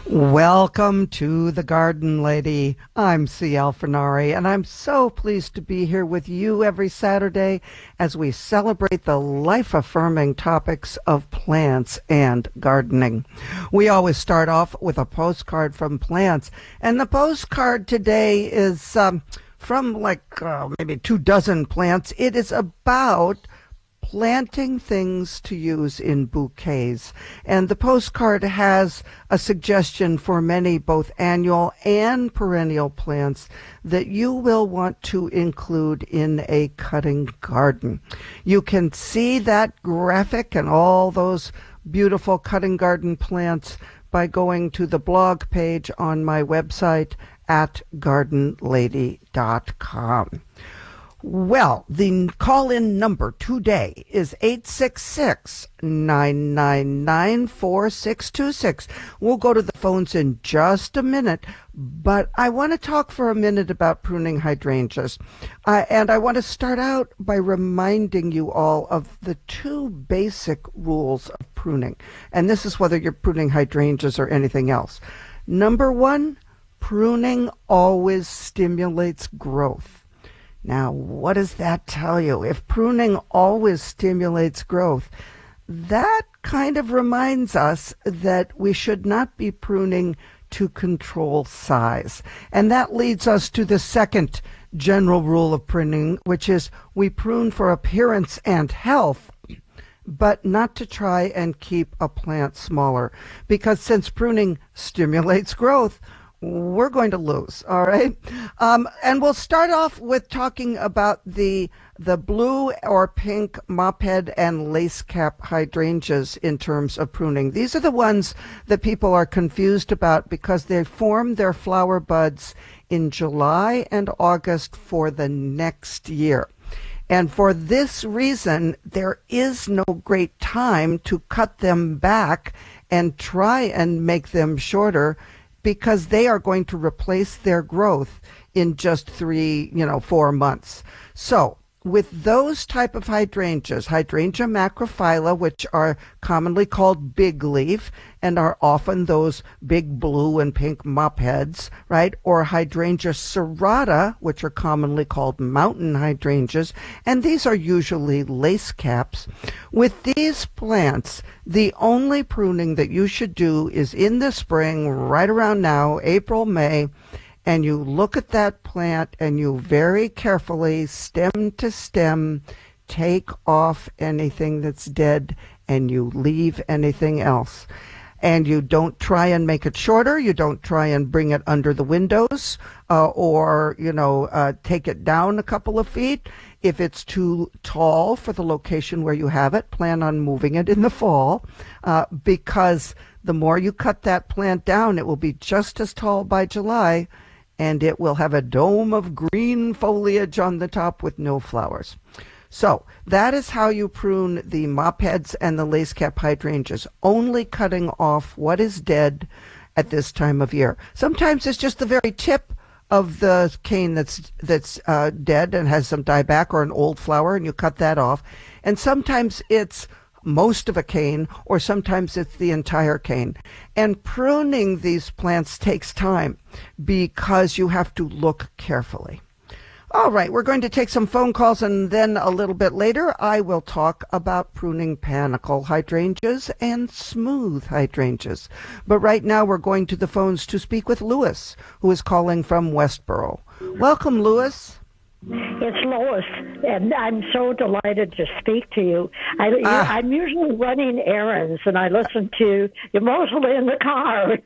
Welcome to the Garden Lady. I'm C.L. Fernari, and I'm so pleased to be here with you every Saturday as we celebrate the life-affirming topics of plants and gardening. We always start off with a postcard from plants, and the postcard today is from maybe 24 plants. It is about planting things to use in bouquets. And the postcard has a suggestion for many both annual and perennial plants that you will want to include in a cutting garden. You can see that graphic and all those beautiful cutting garden plants by going to the blog page on my website at gardenlady.com. Well, the call-in number today is 866-999-4626. We'll go to the phones in just a minute, but I want to talk for a minute about pruning hydrangeas. And I want to start out by reminding you all of the two basic rules of pruning. And this is whether you're pruning hydrangeas or anything else. Number one, pruning always stimulates growth. Now, what does that tell you? If pruning always stimulates growth, that kind of reminds us that we should not be pruning to control size. And that leads us to the second general rule of pruning, which is we prune for appearance and health, but not to try and keep a plant smaller. Because since pruning stimulates growth, we're going to lose, all right? And we'll start off with talking about the blue or pink mophead and lace cap hydrangeas in terms of pruning. These are the ones that people are confused about because they form their flower buds in July and August for the next year. And for this reason, there is no great time to cut them back and try and make them shorter, because they are going to replace their growth in just 4 months. So with those type of hydrangeas, Hydrangea macrophylla, which are commonly called big leaf and are often those big blue and pink mopheads, right? Or Hydrangea serrata, which are commonly called mountain hydrangeas, and these are usually lace caps. With these plants, the only pruning that you should do is in the spring, right around now, April, May, and you look at that plant and you very carefully, stem to stem, take off anything that's dead and you leave anything else. And you don't try and make it shorter. You don't try and bring it under the windows or take it down a couple of feet. If it's too tall for the location where you have it, plan on moving it in the fall because the more you cut that plant down, it will be just as tall by July, and it will have a dome of green foliage on the top with no flowers. So that is how you prune the mopheads and the lace cap hydrangeas, only cutting off what is dead at this time of year. Sometimes it's just the very tip of the cane that's dead and has some dieback or an old flower, and you cut that off. And sometimes it's most of a cane, or sometimes it's the entire cane. And pruning these plants takes time because you have to look carefully. All right, we're going to take some phone calls, and then a little bit later I will talk about pruning panicle hydrangeas and smooth hydrangeas. But right now we're going to the phones to speak with Louis, who is calling from Westboro. Welcome, Louis. It's Lois, and I'm so delighted to speak to you. I'm usually running errands, and I listen to you mostly in the car.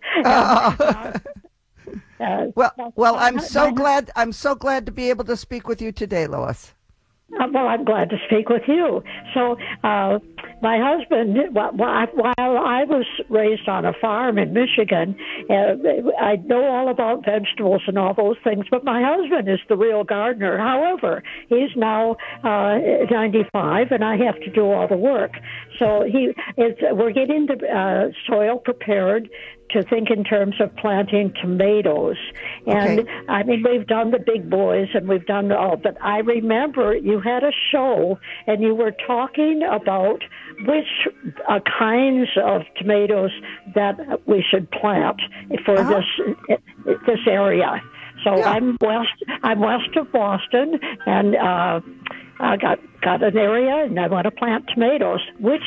Well, I'm so glad to be able to speak with you today, Lois. Well, I'm glad to speak with you. So, my husband, while I was raised on a farm in Michigan, I know all about vegetables and all those things, but my husband is the real gardener. However, he's now 95, and I have to do all the work. So we're getting the soil prepared to think in terms of planting tomatoes. And Okay. I mean, we've done the big boys and we've done all, but I remember you had a show and you were talking about which kinds of tomatoes that we should plant for this area. So Yeah. I'm west of Boston, and I got an area, and I want to plant tomatoes. What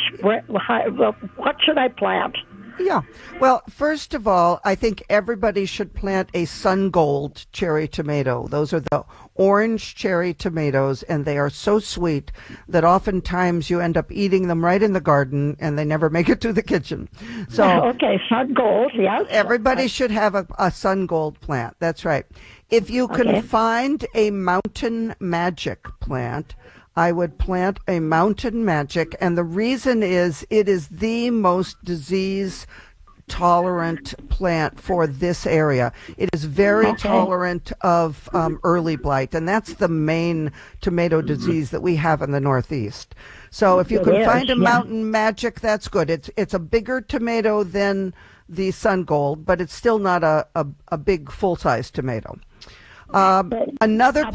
should I plant? Yeah. Well, first of all, I think everybody should plant a Sun Gold cherry tomato. Those are the orange cherry tomatoes, and they are so sweet that oftentimes you end up eating them right in the garden, and they never make it to the kitchen. So Okay, Sun Gold, yes. everybody should have a Sun Gold plant. That's right. If you can Okay. find a Mountain Magic plant, I would plant a Mountain Magic, and the reason is it is the most disease tolerant plant for this area. It is very tolerant of early blight, and that's the main tomato disease that we have in the Northeast. So if you It can is, find a yeah. Mountain Magic, that's good. It's a bigger tomato than the Sun Gold, but it's still not a big full-size tomato. Another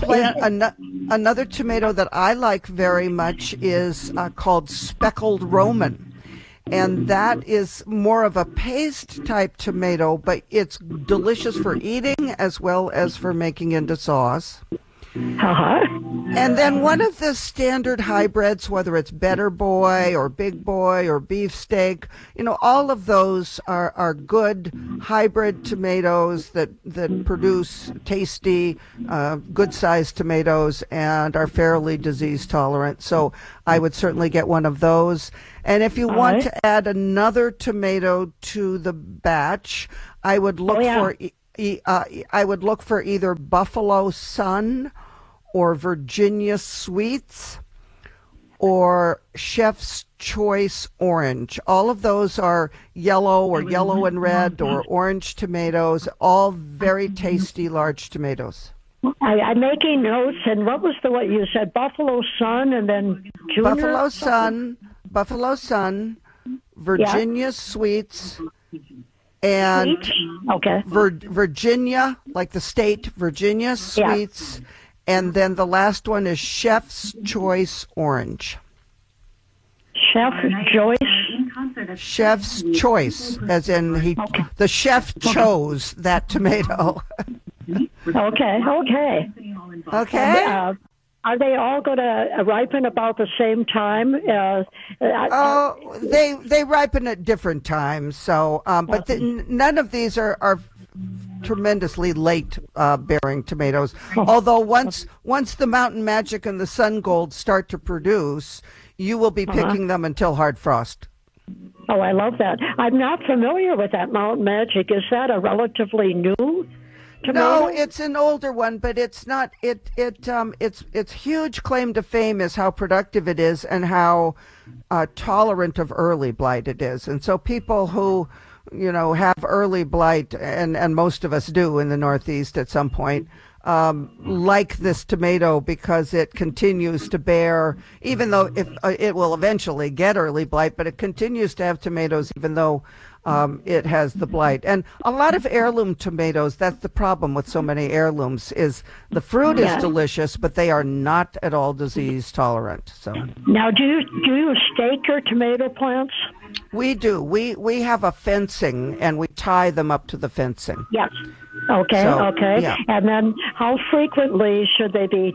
tomato that I like very much is called Speckled Roman. And that is more of a paste type tomato, but it's delicious for eating as well as for making into sauce. Uh-huh. And then one of the standard hybrids, whether it's Better Boy or Big Boy or Beefsteak, all of those are good hybrid tomatoes that produce tasty, good-sized tomatoes and are fairly disease tolerant. So I would certainly get one of those. And if you want to add another tomato to the batch, I would look I would look for either Buffalo Sun or Virginia Sweets or Chef's Choice Orange. All of those are yellow or yellow and red or orange tomatoes, all very tasty large tomatoes. I'm making notes, and what was what you said? Buffalo Sun, and then Junior? Buffalo Sun, Virginia Sweets, and Okay. Virginia, like the state, Virginia Sweets, and then the last one is Chef's Choice Orange. Chef Joyce? Chef's Choice, as in the chef chose that tomato. Okay. Okay? Are they all going to ripen about the same time? They ripen at different times. So, but none of these are tremendously late bearing tomatoes. Although once the Mountain Magic and the Sun Gold start to produce, you will be picking them until hard frost. Oh, I love that. I'm not familiar with that Mountain Magic. Is that a relatively new tomato? No, it's an older one, but it's not. Its huge claim to fame is how productive it is and how tolerant of early blight it is. And so people who have early blight, and most of us do in the Northeast at some point, like this tomato because it continues to bear, even though it will eventually get early blight, but it continues to have tomatoes even though it has the blight. And a lot of heirloom tomatoes, that's the problem with so many heirlooms, is the fruit is delicious, but they are not at all disease tolerant. So now, do you stake your tomato plants? We do. We have a fencing, and we tie them up to the fencing. Yes. Okay. Yeah. And then, how frequently should they be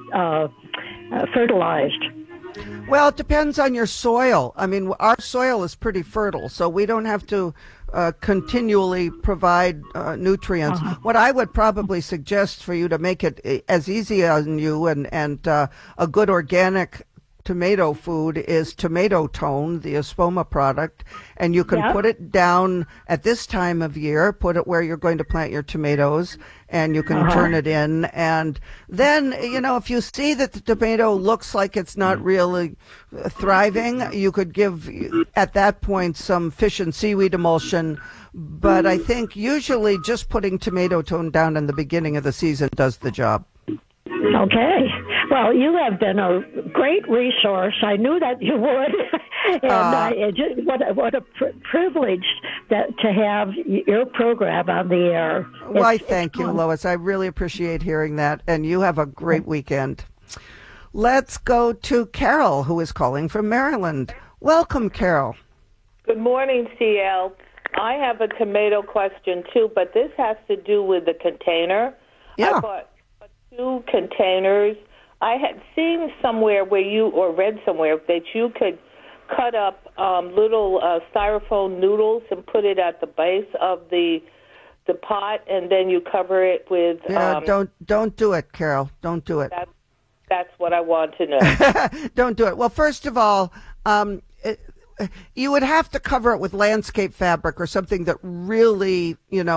fertilized? Well, it depends on your soil. I mean, our soil is pretty fertile, so we don't have to continually provide nutrients. What I would probably suggest for you to make it as easy on you and a good organic tomato food is Tomato Tone, the Espoma product, and you can put it down at this time of year, put it where you're going to plant your tomatoes, and you can turn it in. And then, if you see that the tomato looks like it's not really thriving, you could give, at that point, some fish and seaweed emulsion. But I think usually just putting Tomato Tone down in the beginning of the season does the job. Okay. Well, you have been a great resource. I knew that you would. And what a privilege to have your program on the air. Why, thank you, Lois. I really appreciate hearing that, and you have a great weekend. Let's go to Carol, who is calling from Maryland. Welcome, Carol. Good morning, CL. I have a tomato question, too, but this has to do with the container. Yeah. I bought 2 containers. I had seen somewhere or read somewhere that you could cut up little styrofoam noodles and put it at the base of the pot, and then you cover it with... Don't do it, Carol. Don't do it. That's what I want to know. Don't do it. Well, first of all, you would have to cover it with landscape fabric or something that really,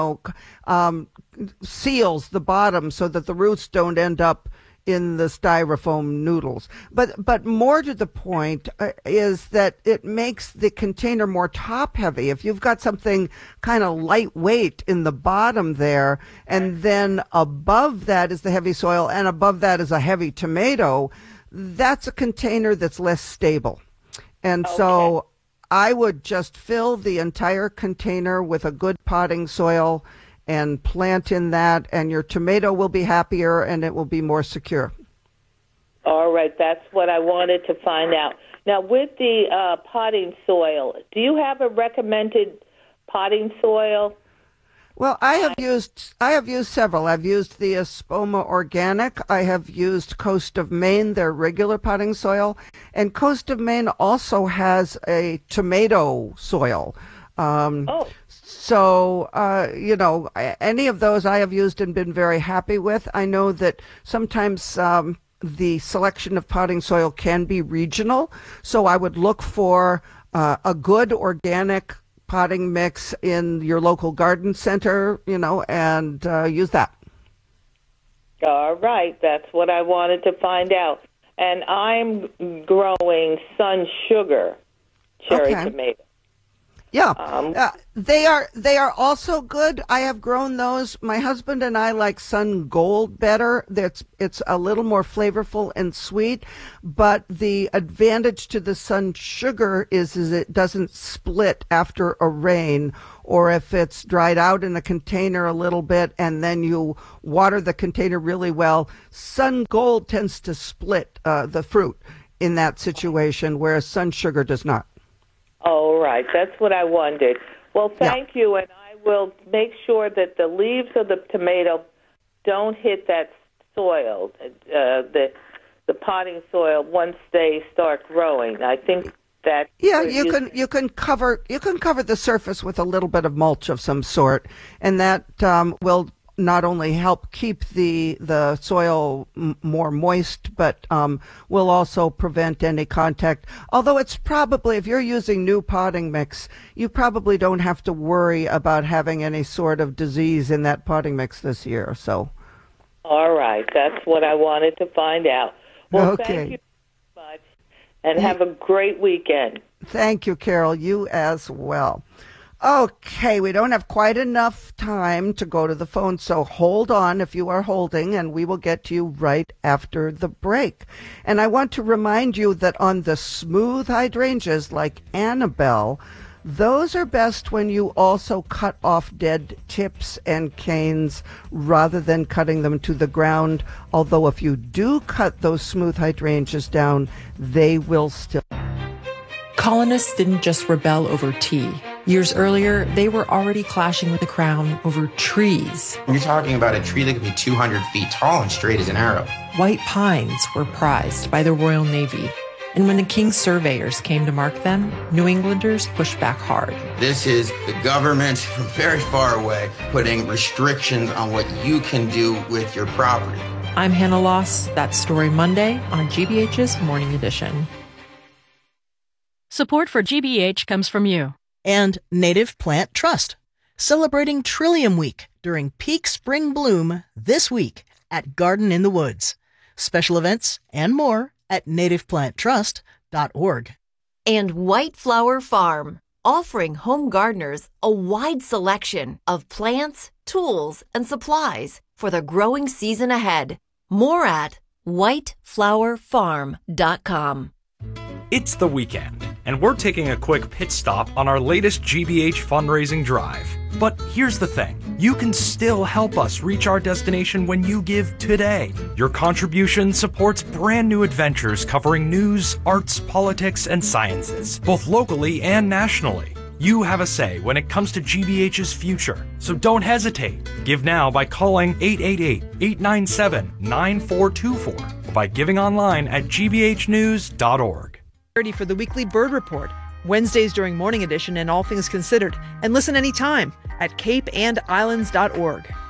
seals the bottom so that the roots don't end up in the styrofoam noodles. But more to the point is that it makes the container more top heavy. If you've got something kind of lightweight in the bottom there, and then above that is the heavy soil, and above that is a heavy tomato, that's a container that's less stable. And so I would just fill the entire container with a good potting soil and plant in that, and your tomato will be happier and it will be more secure. All right, that's what I wanted to find out. Now, with the potting soil, do you have a recommended potting soil? Well, I have used several. I've used the Espoma Organic. I have used Coast of Maine, their regular potting soil, and Coast of Maine also has a tomato soil. So, any of those I have used and been very happy with. I know that sometimes the selection of potting soil can be regional, so I would look for a good organic potting mix in your local garden center, and use that. All right, that's what I wanted to find out. And I'm growing Sun Sugar cherry tomatoes. Yeah, they are also good. I have grown those. My husband and I like Sun Gold better. It's a little more flavorful and sweet, but the advantage to the Sun Sugar is it doesn't split after a rain, or if it's dried out in a container a little bit and then you water the container really well. Sun Gold tends to split the fruit in that situation, whereas Sun Sugar does not. All right, that's what I wondered. Well, thank you, and I will make sure that the leaves of the tomato don't hit that soil, the potting soil, once they start growing. I think that you can cover the surface with a little bit of mulch of some sort, and that will not only help keep the soil more moist, but will also prevent any contact. Although it's probably, if you're using new potting mix, you probably don't have to worry about having any sort of disease in that potting mix this year. So, all right, that's what I wanted to find out. Well, thank you so much, and have a great weekend. Thank you, Carol. You as well. Okay, we don't have quite enough time to go to the phone, so hold on if you are holding, and we will get to you right after the break. And I want to remind you that on the smooth hydrangeas like Annabelle, those are best when you also cut off dead tips and canes rather than cutting them to the ground. Although if you do cut those smooth hydrangeas down, they will still. Colonists didn't just rebel over tea. Years earlier, they were already clashing with the crown over trees. You're talking about a tree that could be 200 feet tall and straight as an arrow. White pines were prized by the Royal Navy. And when the king's surveyors came to mark them, New Englanders pushed back hard. This is the government from very far away putting restrictions on what you can do with your property. I'm Hannah Loss. That's Story Monday on GBH's Morning Edition. Support for GBH comes from you. And Native Plant Trust, celebrating Trillium Week during peak spring bloom this week at Garden in the Woods. Special events and more at nativeplanttrust.org. And White Flower Farm, offering home gardeners a wide selection of plants, tools, and supplies for the growing season ahead. More at whiteflowerfarm.com. It's the weekend, and we're taking a quick pit stop on our latest GBH fundraising drive. But here's the thing. You can still help us reach our destination when you give today. Your contribution supports brand new adventures covering news, arts, politics, and sciences, both locally and nationally. You have a say when it comes to GBH's future, so don't hesitate. Give now by calling 888-897-9424 or by giving online at gbhnews.org. For the weekly Bird Report, Wednesdays during Morning Edition and All Things Considered, and listen anytime at capeandislands.org.